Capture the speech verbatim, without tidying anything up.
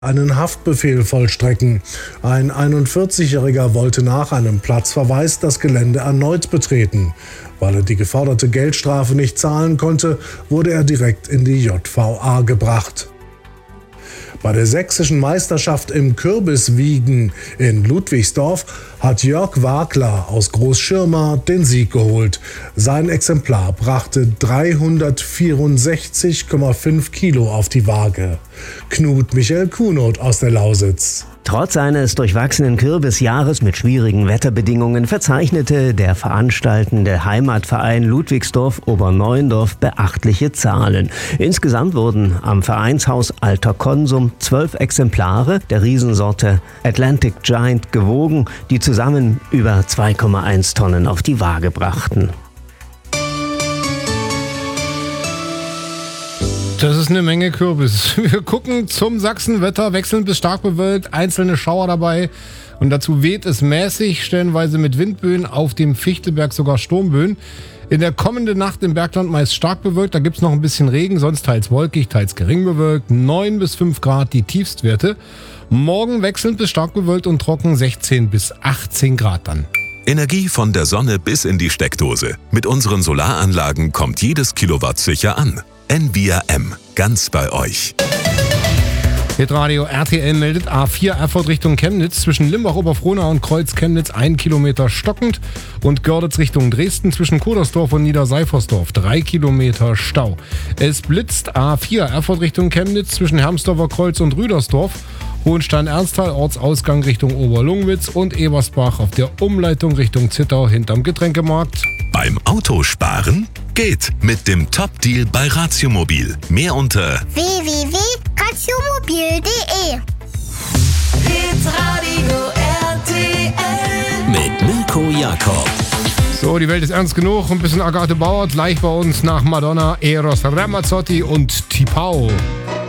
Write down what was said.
einen Haftbefehl vollstrecken. Ein einundvierzigjähriger wollte nach einem Platzverweis das Gelände erneut betreten. Weil er die geforderte Geldstrafe nicht zahlen konnte, wurde er direkt in die J V A gebracht. Bei der sächsischen Meisterschaft im Kürbiswiegen in Ludwigsdorf hat Jörg Wagler aus Großschirma den Sieg geholt. Sein Exemplar brachte dreihundertvierundsechzig Komma fünf Kilo auf die Waage. Knut Michael Kuhnert aus der Lausitz. Trotz eines durchwachsenen Kürbisjahres mit schwierigen Wetterbedingungen verzeichnete der veranstaltende Heimatverein Ludwigsdorf-Oberneuendorf beachtliche Zahlen. Insgesamt wurden am Vereinshaus Alter Konsum zwölf Exemplare der Riesensorte Atlantic Giant gewogen, die zusammen über zwei Komma eins Tonnen auf die Waage brachten. Das ist eine Menge Kürbis. Wir gucken zum Sachsenwetter, wechselnd bis stark bewölkt, einzelne Schauer dabei. Und dazu weht es mäßig, stellenweise mit Windböen, auf dem Fichtelberg sogar Sturmböen. In der kommenden Nacht im Bergland meist stark bewölkt, da gibt es noch ein bisschen Regen, sonst teils wolkig, teils gering bewölkt. neun bis fünf Grad die Tiefstwerte. Morgen wechselnd bis stark bewölkt und trocken, sechzehn bis achtzehn Grad dann. Energie von der Sonne bis in die Steckdose. Mit unseren Solaranlagen kommt jedes Kilowatt sicher an. N V R M, ganz bei euch. Hitradio R T L meldet A vier Erfurt Richtung Chemnitz zwischen Limbach-Oberfrohnau und Kreuz-Chemnitz ein Kilometer stockend und Görlitz Richtung Dresden zwischen Kudersdorf und Niederseifersdorf drei Kilometer Stau. Es blitzt A vier Erfurt Richtung Chemnitz zwischen Hermsdorfer Kreuz und Rüdersdorf, Hohenstein-Ernsthal, Ortsausgang Richtung Oberlungwitz und Ebersbach auf der Umleitung Richtung Zittau hinterm Getränkemarkt. Beim Autosparen geht mit dem Top-Deal bei Ratiomobil. Mehr unter w w w punkt ratiomobil punkt de. Hitradio R T L mit Mirko Jakob. So, die Welt ist ernst genug. Ein bisschen Agathe Bauer, gleich bei uns nach Madonna, Eros Ramazzotti und Tipau.